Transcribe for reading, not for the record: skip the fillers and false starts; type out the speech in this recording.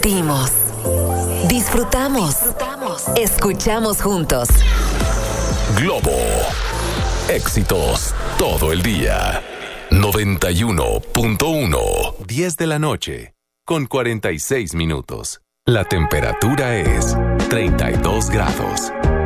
Sentimos. Disfrutamos. Escuchamos juntos. Globo. Éxitos todo el día. 91.1. 10 de la noche. Con 46 minutos. La temperatura es 32 grados.